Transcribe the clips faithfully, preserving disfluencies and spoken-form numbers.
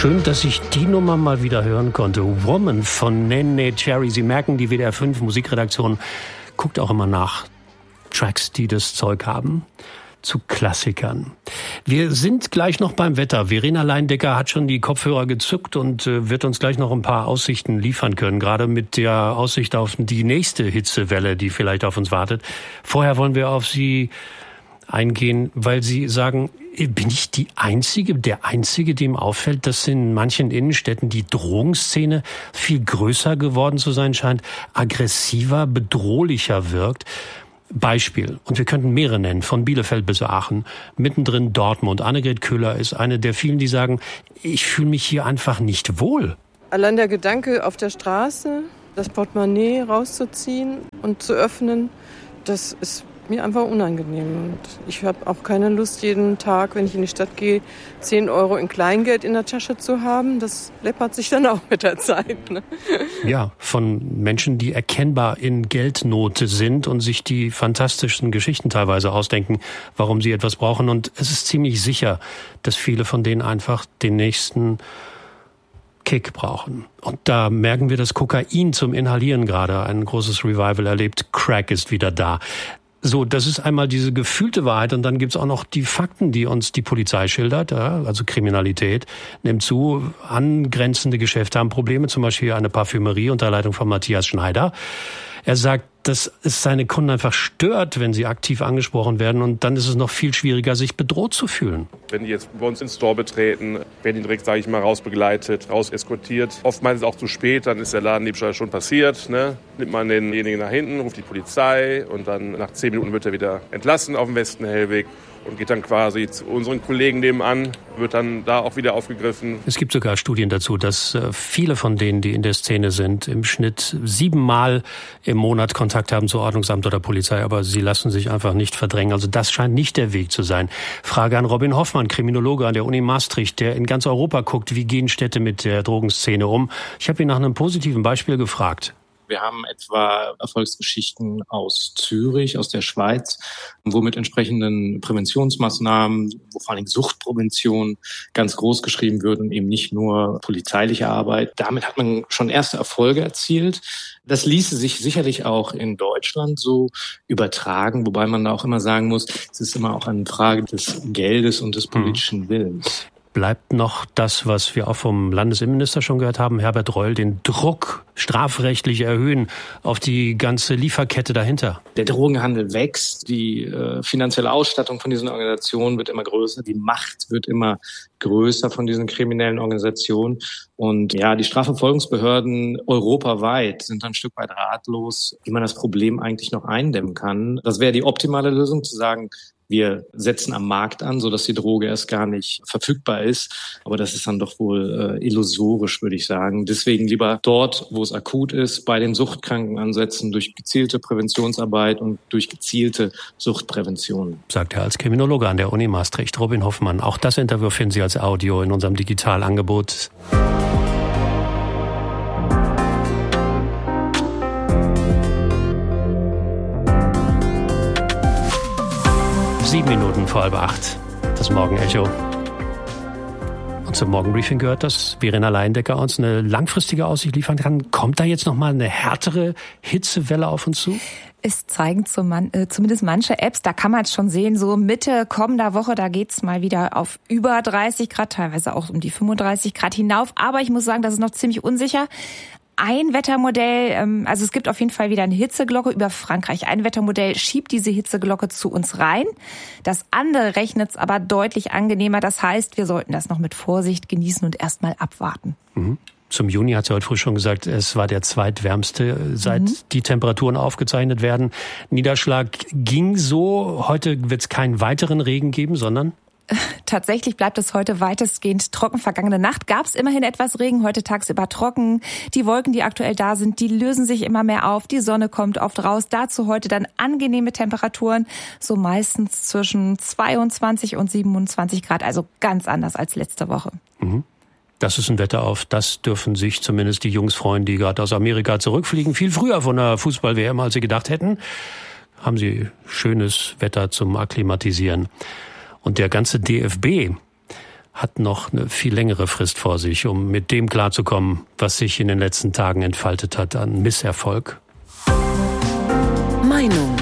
Schön, dass ich die Nummer mal wieder hören konnte. Woman von Neneh Cherry. Sie merken, die W D R fünf Musikredaktion guckt auch immer nach Tracks, die das Zeug haben, zu Klassikern. Wir sind gleich noch beim Wetter. Verena Leindecker hat schon die Kopfhörer gezückt und äh, wird uns gleich noch ein paar Aussichten liefern können, gerade mit der Aussicht auf die nächste Hitzewelle, die vielleicht auf uns wartet. Vorher wollen wir auf Sie eingehen, weil Sie sagen, bin ich die Einzige, der Einzige, dem auffällt, dass in manchen Innenstädten die Drogenszene viel größer geworden zu sein scheint, aggressiver, bedrohlicher wirkt? Beispiel, und wir könnten mehrere nennen, von Bielefeld bis Aachen, mittendrin Dortmund. Annegret Köhler ist eine der vielen, die sagen, ich fühle mich hier einfach nicht wohl. Allein der Gedanke, auf der Straße das Portemonnaie rauszuziehen und zu öffnen, das ist mir einfach unangenehm. Und ich habe auch keine Lust, jeden Tag, wenn ich in die Stadt gehe, zehn Euro in Kleingeld in der Tasche zu haben. Das läppert sich dann auch mit der Zeit. Ne? Ja, von Menschen, die erkennbar in Geldnot sind und sich die fantastischsten Geschichten teilweise ausdenken, warum sie etwas brauchen. Und es ist ziemlich sicher, dass viele von denen einfach den nächsten Kick brauchen. Und da merken wir, dass Kokain zum Inhalieren gerade ein großes Revival erlebt. Crack ist wieder da. So, das ist einmal diese gefühlte Wahrheit und dann gibt's auch noch die Fakten, die uns die Polizei schildert, ja, also Kriminalität nimmt zu, angrenzende Geschäfte haben Probleme, zum Beispiel eine Parfümerie unter Leitung von Matthias Schneider. Er sagt, dass es seine Kunden einfach stört, wenn sie aktiv angesprochen werden und dann ist es noch viel schwieriger, sich bedroht zu fühlen. Wenn die jetzt bei uns ins Store betreten, werden die direkt, sage ich mal, rausbegleitet, raus eskortiert. Oftmals ist es auch zu spät, dann ist der Ladendiebstahl schon passiert. Ne? Nimmt man denjenigen nach hinten, ruft die Polizei und dann nach zehn Minuten wird er wieder entlassen auf dem Westen-Hellweg. Und geht dann quasi zu unseren Kollegen nebenan, wird dann da auch wieder aufgegriffen. Es gibt sogar Studien dazu, dass viele von denen, die in der Szene sind, im Schnitt siebenmal im Monat Kontakt haben zu Ordnungsamt oder Polizei, aber sie lassen sich einfach nicht verdrängen. Also das scheint nicht der Weg zu sein. Frage an Robin Hoffmann, Kriminologe an der Uni Maastricht, der in ganz Europa guckt, wie gehen Städte mit der Drogenszene um. Ich habe ihn nach einem positiven Beispiel gefragt. Wir haben etwa Erfolgsgeschichten aus Zürich, aus der Schweiz, wo mit entsprechenden Präventionsmaßnahmen, wo vor allem Suchtprävention ganz groß geschrieben wird und eben nicht nur polizeiliche Arbeit. Damit hat man schon erste Erfolge erzielt. Das ließe sich sicherlich auch in Deutschland so übertragen, wobei man da auch immer sagen muss, es ist immer auch eine Frage des Geldes und des politischen Willens. Bleibt noch das, was wir auch vom Landesinnenminister schon gehört haben, Herbert Reul, den Druck strafrechtlich erhöhen auf die ganze Lieferkette dahinter. Der Drogenhandel wächst, die äh, finanzielle Ausstattung von diesen Organisationen wird immer größer, die Macht wird immer größer von diesen kriminellen Organisationen. Und ja, die Strafverfolgungsbehörden europaweit sind dann ein Stück weit ratlos, wie man das Problem eigentlich noch eindämmen kann. Das wäre die optimale Lösung, zu sagen, wir setzen am Markt an, sodass die Droge erst gar nicht verfügbar ist. Aber das ist dann doch wohl äh, illusorisch, würde ich sagen. Deswegen lieber dort, wo es akut ist, bei den Suchtkranken ansetzen, durch gezielte Präventionsarbeit und durch gezielte Suchtprävention. Sagt er als Kriminologe an der Uni Maastricht, Robin Hoffmann. Auch das Interview finden Sie als Audio in unserem Digitalangebot. Sieben Minuten vor halb acht, das Morgenecho. Und zum Morgenbriefing gehört, dass Verena Leindecker uns eine langfristige Aussicht liefern kann. Kommt da jetzt nochmal eine härtere Hitzewelle auf uns zu? Es zeigen zum Man- äh, zumindest manche Apps, da kann man es schon sehen, so Mitte kommender Woche, da geht's mal wieder auf über dreißig Grad, teilweise auch um die fünfunddreißig Grad hinauf. Aber ich muss sagen, das ist noch ziemlich unsicher. Ein Wettermodell, also es gibt auf jeden Fall wieder eine Hitzeglocke über Frankreich. Ein Wettermodell schiebt diese Hitzeglocke zu uns rein. Das andere rechnet es aber deutlich angenehmer. Das heißt, wir sollten das noch mit Vorsicht genießen und erstmal abwarten. Mhm. Zum Juni hat sie heute früh schon gesagt, es war der zweitwärmste, seit mhm. die Temperaturen aufgezeichnet werden. Niederschlag ging so. Heute wird es keinen weiteren Regen geben, sondern... Tatsächlich bleibt es heute weitestgehend trocken. Vergangene Nacht gab es immerhin etwas Regen, heute tagsüber trocken. Die Wolken, die aktuell da sind, die lösen sich immer mehr auf. Die Sonne kommt oft raus. Dazu heute dann angenehme Temperaturen, so meistens zwischen zweiundzwanzig und siebenundzwanzig Grad, also ganz anders als letzte Woche. Mhm. Das ist ein Wetter, auf das dürfen sich zumindest die Jungs freuen, die gerade aus Amerika zurückfliegen. Viel früher von der Fußball-W M, als sie gedacht hätten. Haben sie schönes Wetter zum Akklimatisieren. Und der ganze D F B hat noch eine viel längere Frist vor sich, um mit dem klarzukommen, was sich in den letzten Tagen entfaltet hat an Misserfolg. Meinung.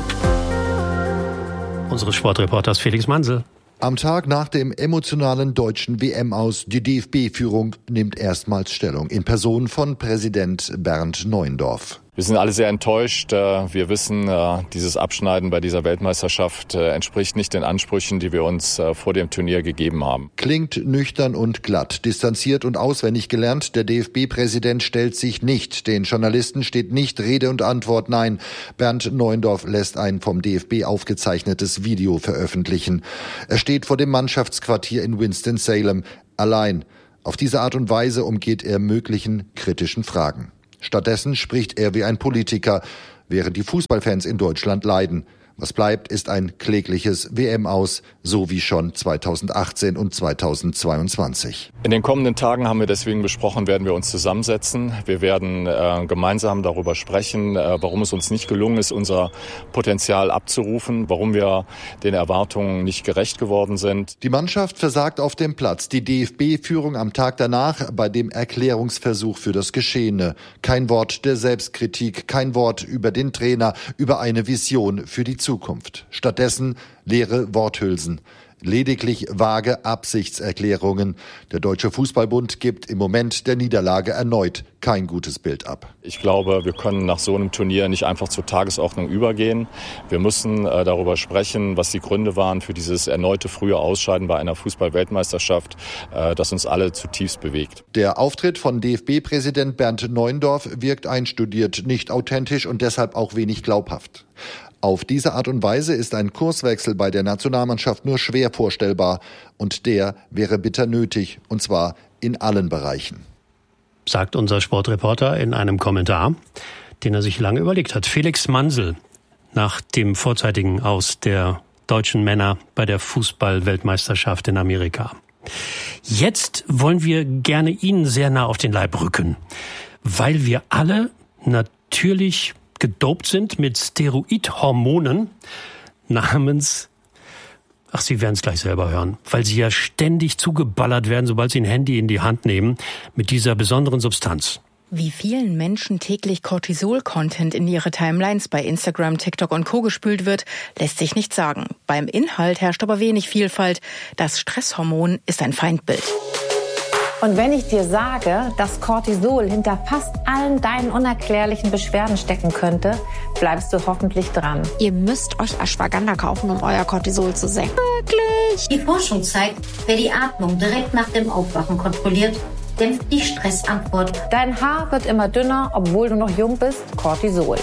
Unseres Sportreporters Felix Mansel. Am Tag nach dem emotionalen deutschen W M-Aus, die D F B-Führung nimmt erstmals Stellung in Person von Präsident Bernd Neuendorf. Wir sind alle sehr enttäuscht. Wir wissen, dieses Abschneiden bei dieser Weltmeisterschaft entspricht nicht den Ansprüchen, die wir uns vor dem Turnier gegeben haben. Klingt nüchtern und glatt, distanziert und auswendig gelernt. Der D F B-Präsident stellt sich nicht. Den Journalisten steht nicht Rede und Antwort. Nein, Bernd Neuendorf lässt ein vom D F B aufgezeichnetes Video veröffentlichen. Er steht vor dem Mannschaftsquartier in Winston-Salem, allein. Auf diese Art und Weise umgeht er möglichen kritischen Fragen. Stattdessen spricht er wie ein Politiker, während die Fußballfans in Deutschland leiden. Was bleibt, ist ein klägliches W M-Aus, so wie schon zweitausendachtzehn und zweitausendzweiundzwanzig. In den kommenden Tagen haben wir deswegen besprochen, werden wir uns zusammensetzen. Wir werden äh, gemeinsam darüber sprechen, äh, warum es uns nicht gelungen ist, unser Potenzial abzurufen, warum wir den Erwartungen nicht gerecht geworden sind. Die Mannschaft versagt auf dem Platz. Die D F B-Führung am Tag danach bei dem Erklärungsversuch für das Geschehene. Kein Wort der Selbstkritik, kein Wort über den Trainer, über eine Vision für die Zukunft. Stattdessen leere Worthülsen. Lediglich vage Absichtserklärungen. Der Deutsche Fußballbund gibt im Moment der Niederlage erneut kein gutes Bild ab. Ich glaube, wir können nach so einem Turnier nicht einfach zur Tagesordnung übergehen. Wir müssen äh, darüber sprechen, was die Gründe waren für dieses erneute frühe Ausscheiden bei einer Fußball-Weltmeisterschaft, äh, das uns alle zutiefst bewegt. Der Auftritt von D F B-Präsident Bernd Neuendorf wirkt einstudiert, nicht authentisch und deshalb auch wenig glaubhaft. Auf diese Art und Weise ist ein Kurswechsel bei der Nationalmannschaft nur schwer vorstellbar. Und der wäre bitter nötig, und zwar in allen Bereichen. Sagt unser Sportreporter in einem Kommentar, den er sich lange überlegt hat. Felix Mansel nach dem vorzeitigen Aus der deutschen Männer bei der Fußball-Weltmeisterschaft in Amerika. Jetzt wollen wir gerne Ihnen sehr nah auf den Leib rücken, weil wir alle natürlich gedopt sind mit Steroidhormonen namens, ach, Sie werden es gleich selber hören, weil sie ja ständig zugeballert werden, sobald Sie ein Handy in die Hand nehmen, mit dieser besonderen Substanz. Wie vielen Menschen täglich Cortisol-Content in ihre Timelines bei Instagram, TikTok und Co. gespült wird, lässt sich nicht sagen. Beim Inhalt herrscht aber wenig Vielfalt. Das Stresshormon ist ein Feindbild. Und wenn ich dir sage, dass Cortisol hinter fast allen deinen unerklärlichen Beschwerden stecken könnte, bleibst du hoffentlich dran. Ihr müsst euch Ashwagandha kaufen, um euer Cortisol zu senken. Wirklich? Die Forschung zeigt, wer die Atmung direkt nach dem Aufwachen kontrolliert, dämpft die Stressantwort. Dein Haar wird immer dünner, obwohl du noch jung bist. Cortisol.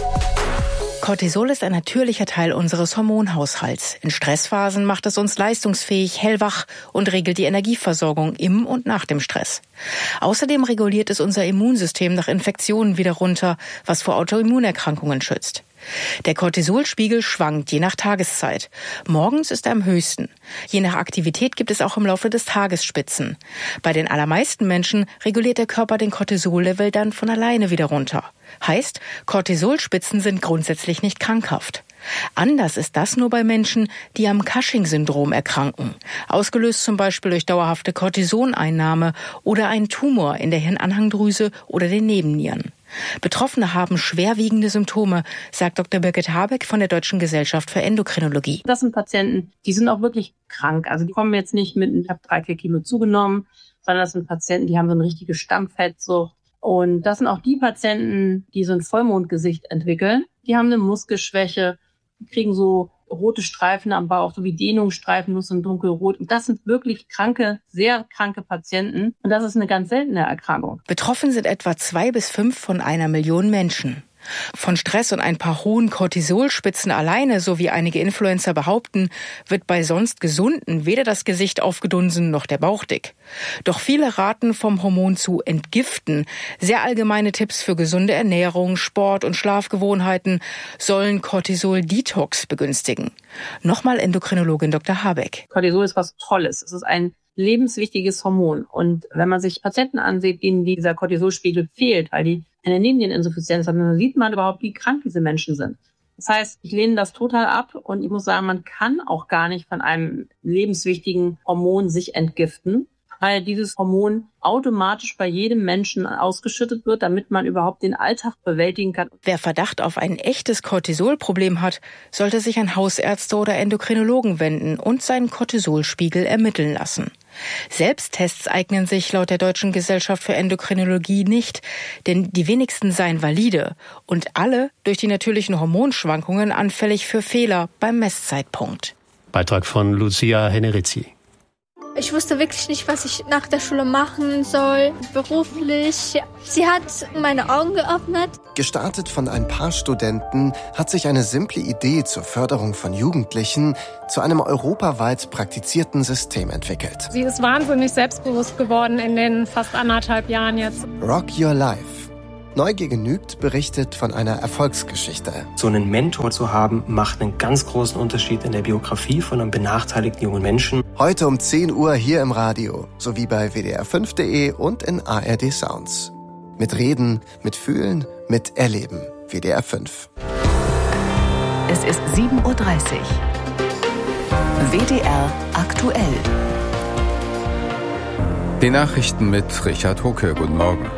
Cortisol ist ein natürlicher Teil unseres Hormonhaushalts. In Stressphasen macht es uns leistungsfähig, hellwach und regelt die Energieversorgung im und nach dem Stress. Außerdem reguliert es unser Immunsystem nach Infektionen wieder runter, was vor Autoimmunerkrankungen schützt. Der Cortisolspiegel schwankt je nach Tageszeit. Morgens ist er am höchsten. Je nach Aktivität gibt es auch im Laufe des Tages Spitzen. Bei den allermeisten Menschen reguliert der Körper den Cortisol-Level dann von alleine wieder runter. Heißt, Cortisolspitzen sind grundsätzlich nicht krankhaft. Anders ist das nur bei Menschen, die am Cushing-Syndrom erkranken. Ausgelöst zum Beispiel durch dauerhafte Cortisoneinnahme oder einen Tumor in der Hirnanhangdrüse oder den Nebennieren. Betroffene haben schwerwiegende Symptome, sagt Doktor Birgit Habeck von der Deutschen Gesellschaft für Endokrinologie. Das sind Patienten, die sind auch wirklich krank. Also die kommen jetzt nicht mit, ich habe drei, vier Kilo zugenommen, sondern das sind Patienten, die haben so eine richtige Stammfettsucht. Und das sind auch die Patienten, die so ein Vollmondgesicht entwickeln. Die haben eine Muskelschwäche, die kriegen so rote Streifen am Bauch, so wie Dehnungsstreifen, nur so ein dunkelrot. Und das sind wirklich kranke, sehr kranke Patienten. Und das ist eine ganz seltene Erkrankung. Betroffen sind etwa zwei bis fünf von einer Million Menschen. Von Stress und ein paar hohen Cortisolspitzen alleine, so wie einige Influencer behaupten, wird bei sonst Gesunden weder das Gesicht aufgedunsen noch der Bauch dick. Doch viele raten vom Hormon zu entgiften. Sehr allgemeine Tipps für gesunde Ernährung, Sport und Schlafgewohnheiten sollen Cortisol-Detox begünstigen. Nochmal Endokrinologin Doktor Habeck. Cortisol ist was Tolles. Es ist ein lebenswichtiges Hormon. Und wenn man sich Patienten ansieht, denen dieser Cortisolspiegel fehlt, weil die eine Nebenniereninsuffizienz haben, dann sieht man überhaupt, wie krank diese Menschen sind. Das heißt, ich lehne das total ab und ich muss sagen, man kann auch gar nicht von einem lebenswichtigen Hormon sich entgiften. weil dieses Hormon automatisch bei jedem Menschen ausgeschüttet wird, damit man überhaupt den Alltag bewältigen kann. Wer Verdacht auf ein echtes Cortisolproblem hat, sollte sich an Hausärzte oder Endokrinologen wenden und seinen Cortisolspiegel ermitteln lassen. Selbsttests eignen sich laut der Deutschen Gesellschaft für Endokrinologie nicht, denn die wenigsten seien valide und alle durch die natürlichen Hormonschwankungen anfällig für Fehler beim Messzeitpunkt. Beitrag von Lucia Henerici. Ich wusste wirklich nicht, was ich nach der Schule machen soll, beruflich. Sie hat meine Augen geöffnet. Gestartet von ein paar Studenten hat sich eine simple Idee zur Förderung von Jugendlichen zu einem europaweit praktizierten System entwickelt. Sie ist wahnsinnig selbstbewusst geworden in den fast anderthalb Jahren jetzt. Rock Your Life. Neugier genügt berichtet von einer Erfolgsgeschichte. So einen Mentor zu haben, macht einen ganz großen Unterschied in der Biografie von einem benachteiligten jungen Menschen. Heute um zehn Uhr hier im Radio, sowie bei w d r fünf punkt d e und in A R D Sounds. Mit Reden, mit Fühlen, mit Erleben. W D R fünf. Es ist sieben Uhr dreißig. W D R aktuell. Die Nachrichten mit Richard Hucke. Guten Morgen.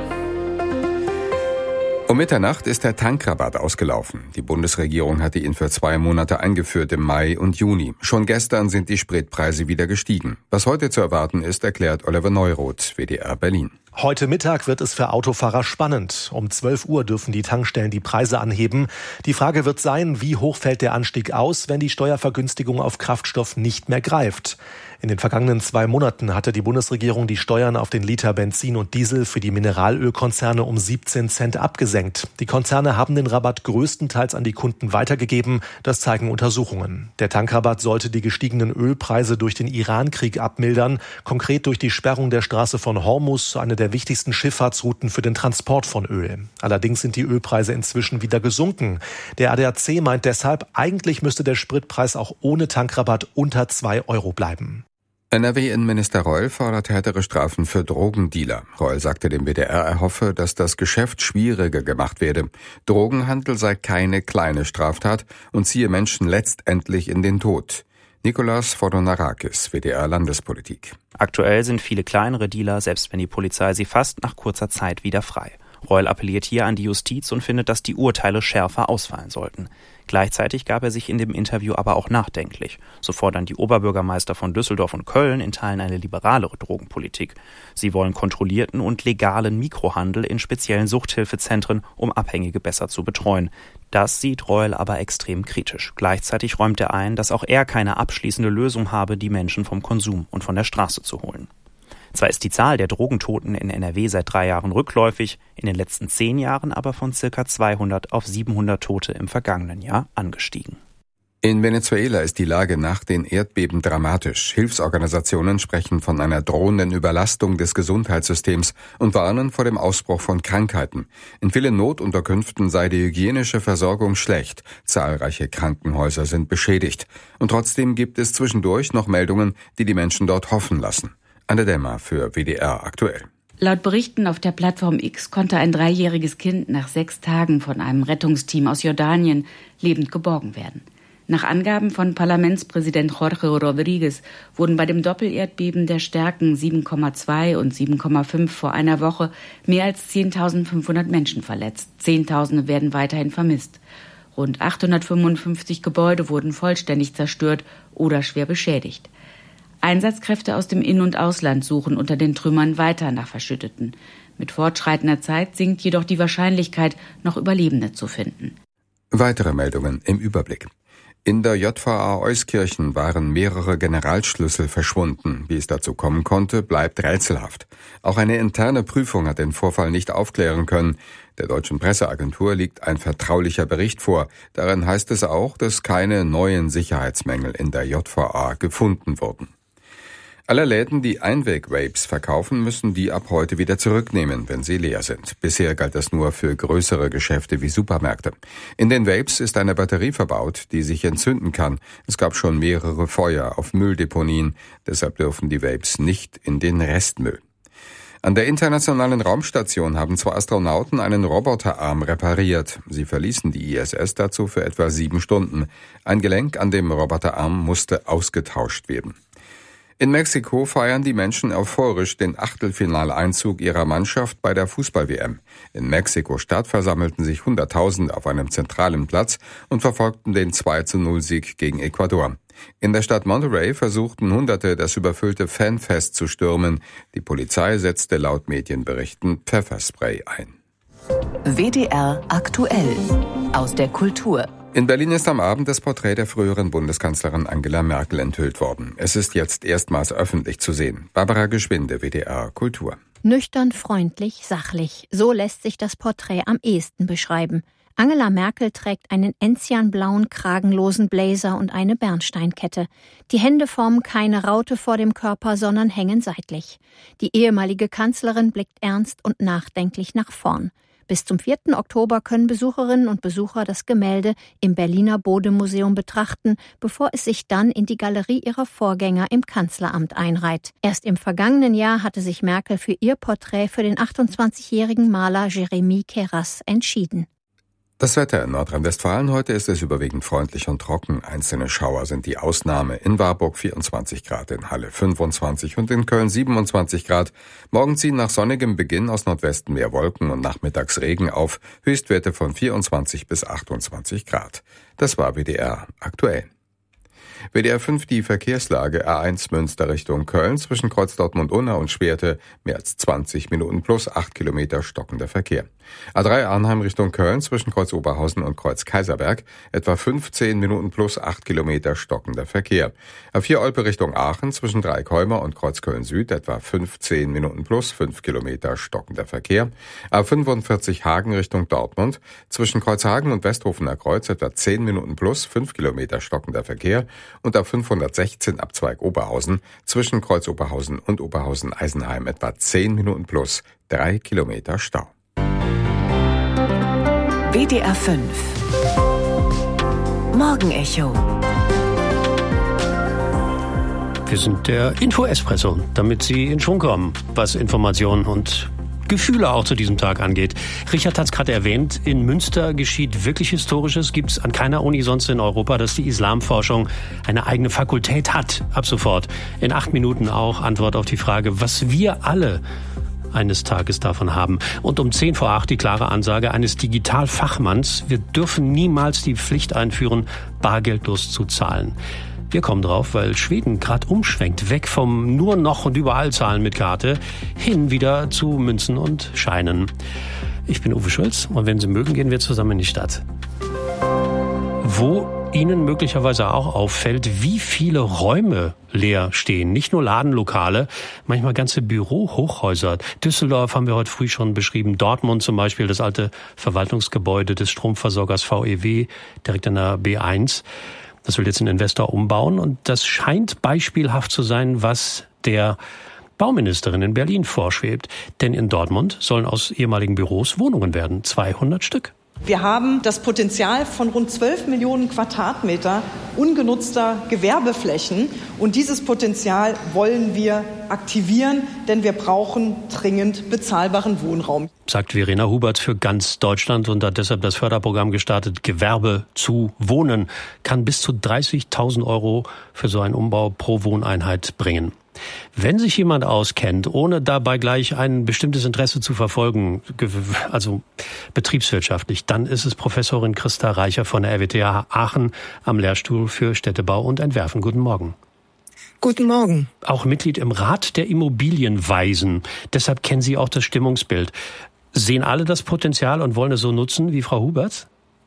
Um Mitternacht ist der Tankrabatt ausgelaufen. Die Bundesregierung hatte ihn für zwei Monate eingeführt im Mai und Juni. Schon gestern sind die Spritpreise wieder gestiegen. Was heute zu erwarten ist, erklärt Oliver Neuroth, W D R Berlin. Heute Mittag wird es für Autofahrer spannend. Um zwölf Uhr dürfen die Tankstellen die Preise anheben. Die Frage wird sein, wie hoch fällt der Anstieg aus, wenn die Steuervergünstigung auf Kraftstoff nicht mehr greift. In den vergangenen zwei Monaten hatte die Bundesregierung die Steuern auf den Liter Benzin und Diesel für die Mineralölkonzerne um siebzehn Cent abgesenkt. Die Konzerne haben den Rabatt größtenteils an die Kunden weitergegeben. Das zeigen Untersuchungen. Der Tankrabatt sollte die gestiegenen Ölpreise durch den Iran-Krieg abmildern. Konkret durch die Sperrung der Straße von Hormuz, eine der wichtigsten Schifffahrtsrouten für den Transport von Öl. Allerdings sind die Ölpreise inzwischen wieder gesunken. Der A D A C meint deshalb, eigentlich müsste der Spritpreis auch ohne Tankrabatt unter zwei Euro bleiben. N R W-Innenminister Reul fordert härtere Strafen für Drogendealer. Reul sagte dem W D R, er hoffe, dass das Geschäft schwieriger gemacht werde. Drogenhandel sei keine kleine Straftat und ziehe Menschen letztendlich in den Tod. Nikolaus Fodonarakis, W D R Landespolitik. Aktuell sind viele kleinere Dealer, selbst wenn die Polizei sie fasst, nach kurzer Zeit wieder frei. Reul appelliert hier an die Justiz und findet, dass die Urteile schärfer ausfallen sollten. Gleichzeitig gab er sich in dem Interview aber auch nachdenklich. So fordern die Oberbürgermeister von Düsseldorf und Köln in Teilen eine liberalere Drogenpolitik. Sie wollen kontrollierten und legalen Mikrohandel in speziellen Suchthilfezentren, um Abhängige besser zu betreuen. Das sieht Reul aber extrem kritisch. Gleichzeitig räumt er ein, dass auch er keine abschließende Lösung habe, die Menschen vom Konsum und von der Straße zu holen. Zwar ist die Zahl der Drogentoten in N R W seit drei Jahren rückläufig, in den letzten zehn Jahren aber von circa zweihundert auf siebenhundert Tote im vergangenen Jahr angestiegen. In Venezuela ist die Lage nach den Erdbeben dramatisch. Hilfsorganisationen sprechen von einer drohenden Überlastung des Gesundheitssystems und warnen vor dem Ausbruch von Krankheiten. In vielen Notunterkünften sei die hygienische Versorgung schlecht. Zahlreiche Krankenhäuser sind beschädigt. Und trotzdem gibt es zwischendurch noch Meldungen, die die Menschen dort hoffen lassen. Anne Dämmer für W D R aktuell. Laut Berichten auf der Plattform X konnte ein dreijähriges Kind nach sechs Tagen von einem Rettungsteam aus Jordanien lebend geborgen werden. Nach Angaben von Parlamentspräsident Jorge Rodriguez wurden bei dem Doppelerdbeben der Stärken sieben Komma zwei und sieben Komma fünf vor einer Woche mehr als zehntausendfünfhundert Menschen verletzt. Zehntausende werden weiterhin vermisst. Rund achthundertfünfundfünfzig Gebäude wurden vollständig zerstört oder schwer beschädigt. Einsatzkräfte aus dem In- und Ausland suchen unter den Trümmern weiter nach Verschütteten. Mit fortschreitender Zeit sinkt jedoch die Wahrscheinlichkeit, noch Überlebende zu finden. Weitere Meldungen im Überblick. In der J V A Euskirchen waren mehrere Generalschlüssel verschwunden. Wie es dazu kommen konnte, bleibt rätselhaft. Auch eine interne Prüfung hat den Vorfall nicht aufklären können. Der deutschen Presseagentur liegt ein vertraulicher Bericht vor. Darin heißt es auch, dass keine neuen Sicherheitsmängel in der J V A gefunden wurden. Alle Läden, die Einweg-Vapes verkaufen, müssen die ab heute wieder zurücknehmen, wenn sie leer sind. Bisher galt das nur für größere Geschäfte wie Supermärkte. In den Vapes ist eine Batterie verbaut, die sich entzünden kann. Es gab schon mehrere Feuer auf Mülldeponien. Deshalb dürfen die Vapes nicht in den Restmüll. An der Internationalen Raumstation haben zwei Astronauten einen Roboterarm repariert. Sie verließen die I S S dazu für etwa sieben Stunden. Ein Gelenk an dem Roboterarm musste ausgetauscht werden. In Mexiko feiern die Menschen euphorisch den Achtelfinaleinzug ihrer Mannschaft bei der Fußball-W M. In Mexiko-Stadt versammelten sich Hunderttausende auf einem zentralen Platz und verfolgten den zwei zu null Sieg gegen Ecuador. In der Stadt Monterrey versuchten Hunderte, das überfüllte Fanfest zu stürmen. Die Polizei setzte laut Medienberichten Pfefferspray ein. W D R aktuell aus der Kultur. In Berlin ist am Abend das Porträt der früheren Bundeskanzlerin Angela Merkel enthüllt worden. Es ist jetzt erstmals öffentlich zu sehen. Barbara Geschwinde, W D R Kultur. Nüchtern, freundlich, sachlich. So lässt sich das Porträt am ehesten beschreiben. Angela Merkel trägt einen enzianblauen, kragenlosen Blazer und eine Bernsteinkette. Die Hände formen keine Raute vor dem Körper, sondern hängen seitlich. Die ehemalige Kanzlerin blickt ernst und nachdenklich nach vorn. Bis zum vierten Oktober können Besucherinnen und Besucher das Gemälde im Berliner Bode-Museum betrachten, bevor es sich dann in die Galerie ihrer Vorgänger im Kanzleramt einreiht. Erst im vergangenen Jahr hatte sich Merkel für ihr Porträt für den achtundzwanzigjährigen Maler Jeremy Keras entschieden. Das Wetter in Nordrhein-Westfalen: Heute ist es überwiegend freundlich und trocken. Einzelne Schauer sind die Ausnahme. In Warburg vierundzwanzig Grad, in Halle fünfundzwanzig und in Köln siebenundzwanzig Grad. Morgen ziehen nach sonnigem Beginn aus Nordwesten mehr Wolken und nachmittags Regen auf. Höchstwerte von vierundzwanzig bis achtundzwanzig Grad. Das war W D R aktuell. W D R fünf die Verkehrslage: A eins Münster Richtung Köln zwischen Kreuz Dortmund-Unna und Schwerte mehr als zwanzig Minuten plus acht Kilometer stockender Verkehr. A drei Arnheim Richtung Köln zwischen Kreuz Oberhausen und Kreuz Kaiserberg etwa fünfzehn Minuten plus acht Kilometer stockender Verkehr. A vier Olpe Richtung Aachen zwischen Dreikolmer und Kreuz Köln Süd etwa fünfzehn Minuten plus fünf Kilometer stockender Verkehr. A fünfundvierzig Hagen Richtung Dortmund zwischen Kreuzhagen und Westhofener Kreuz etwa zehn Minuten plus fünf Kilometer stockender Verkehr. Und A fünfhundertsechzehn Abzweig Oberhausen zwischen Kreuz Oberhausen und Oberhausen-Eisenheim etwa zehn Minuten plus drei Kilometer Stau. W D R fünf Morgenecho. Wir sind der Info-Espresso, damit Sie in Schwung kommen, was Informationen und Gefühle auch zu diesem Tag angeht. Richard hat es gerade erwähnt, in Münster geschieht wirklich Historisches. Gibt es an keiner Uni sonst in Europa, dass die Islamforschung eine eigene Fakultät hat. Ab sofort. In acht Minuten auch Antwort auf die Frage, was wir alle eines Tages davon haben. Und um zehn vor acht die klare Ansage eines Digitalfachmanns: Wir dürfen niemals die Pflicht einführen, bargeldlos zu zahlen. Wir kommen drauf, weil Schweden gerade umschwenkt, weg vom nur noch und überall Zahlen mit Karte, hin wieder zu Münzen und Scheinen. Ich bin Uwe Schulz und wenn Sie mögen, gehen wir zusammen in die Stadt. Wo Ihnen möglicherweise auch auffällt, wie viele Räume leer stehen. Nicht nur Ladenlokale, manchmal ganze Bürohochhäuser. Düsseldorf haben wir heute früh schon beschrieben. Dortmund zum Beispiel, das alte Verwaltungsgebäude des Stromversorgers V E W, direkt an der B eins. Das will jetzt ein Investor umbauen und das scheint beispielhaft zu sein, was der Bauministerin in Berlin vorschwebt. Denn in Dortmund sollen aus ehemaligen Büros Wohnungen werden. zweihundert Stück. Wir haben das Potenzial von rund zwölf Millionen Quadratmeter ungenutzter Gewerbeflächen. Und dieses Potenzial wollen wir aktivieren, denn wir brauchen dringend bezahlbaren Wohnraum. Sagt Verena Hubert für ganz Deutschland und hat deshalb das Förderprogramm gestartet. Gewerbe zu Wohnen kann bis zu dreißigtausend Euro für so einen Umbau pro Wohneinheit bringen. Wenn sich jemand auskennt, ohne dabei gleich ein bestimmtes Interesse zu verfolgen, also betriebswirtschaftlich, dann ist es Professorin Christa Reicher von der R W T H Aachen am Lehrstuhl für Städtebau und Entwerfen. Guten Morgen. Guten Morgen. Auch Mitglied im Rat der Immobilienweisen. Deshalb kennen Sie auch das Stimmungsbild. Sehen alle das Potenzial und wollen es so nutzen wie Frau Hubert?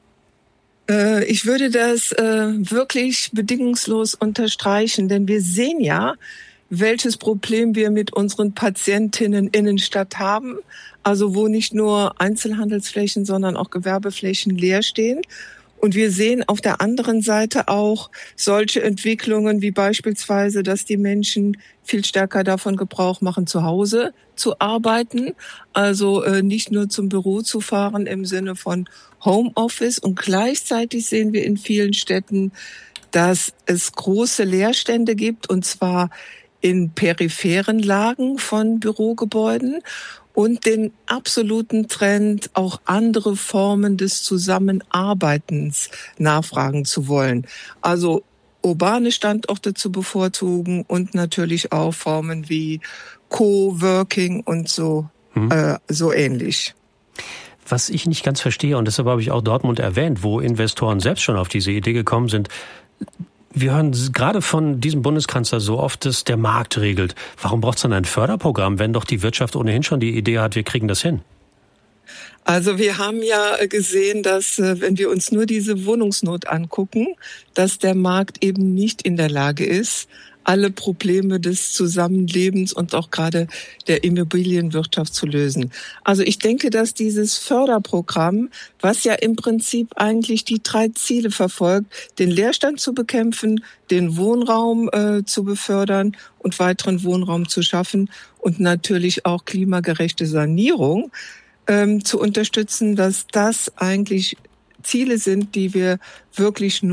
Äh, ich würde das äh, wirklich bedingungslos unterstreichen, denn wir sehen ja, welches Problem wir mit unseren Patientinnen Innenstadt haben, also wo nicht nur Einzelhandelsflächen, sondern auch Gewerbeflächen leer stehen. Und wir sehen auf der anderen Seite auch solche Entwicklungen wie beispielsweise, dass die Menschen viel stärker davon Gebrauch machen, zu Hause zu arbeiten, also äh, nicht nur zum Büro zu fahren im Sinne von Homeoffice. Und gleichzeitig sehen wir in vielen Städten, dass es große Leerstände gibt, und zwar in peripheren Lagen von Bürogebäuden, und den absoluten Trend, auch andere Formen des Zusammenarbeitens nachfragen zu wollen. Also urbane Standorte zu bevorzugen und natürlich auch Formen wie Coworking und so, hm. äh, so ähnlich. Was ich nicht ganz verstehe, und deshalb habe ich auch Dortmund erwähnt, wo Investoren selbst schon auf diese Idee gekommen sind. Wir hören gerade von diesem Bundeskanzler so oft, dass der Markt regelt. Warum braucht es dann ein Förderprogramm, wenn doch die Wirtschaft ohnehin schon die Idee hat, wir kriegen das hin? Also wir haben ja gesehen, dass, wenn wir uns nur diese Wohnungsnot angucken, dass der Markt eben nicht in der Lage ist, alle Probleme des Zusammenlebens und auch gerade der Immobilienwirtschaft zu lösen. Also ich denke, dass dieses Förderprogramm, was ja im Prinzip eigentlich die drei Ziele verfolgt, den Leerstand zu bekämpfen, den Wohnraum äh, zu befördern und weiteren Wohnraum zu schaffen und natürlich auch klimagerechte Sanierung ähm, zu unterstützen, dass das eigentlich Ziele sind, die wir wirklich nur